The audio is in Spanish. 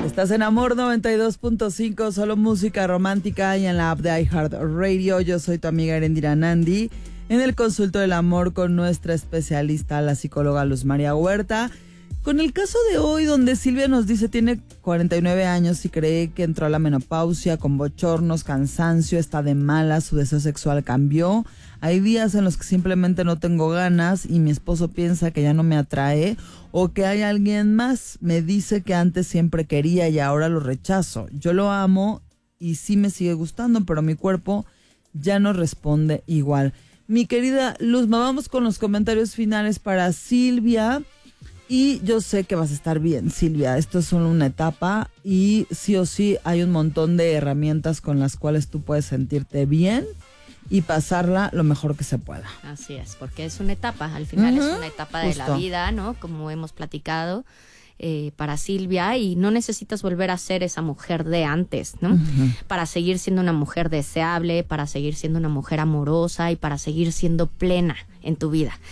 Estás en Amor 92.5, solo música romántica, y en la app de iHeartRadio. Yo soy tu amiga Erendira Nandi, en el Consulto del Amor con nuestra especialista, la psicóloga Luz María Huerta. Con el caso de hoy, donde Silvia nos dice tiene 49 años y cree que entró a la menopausia con bochornos, cansancio, está de malas, su deseo sexual cambió. Hay días en los que simplemente no tengo ganas y mi esposo piensa que ya no me atrae o que hay alguien más. Me dice que antes siempre quería y ahora lo rechazo. Yo lo amo y sí me sigue gustando, pero mi cuerpo ya no responde igual. Mi querida Luzma, vamos con los comentarios finales para Silvia. Y yo sé que vas a estar bien, Silvia. Esto es solo una etapa y sí o sí hay un montón de herramientas con las cuales tú puedes sentirte bien y pasarla lo mejor que se pueda. Así es, porque es una etapa, al final es una etapa de la vida, ¿no? Como hemos platicado para Silvia, y no necesitas volver a ser esa mujer de antes, ¿no? Para seguir siendo una mujer deseable, para seguir siendo una mujer amorosa y para seguir siendo plena en tu vida.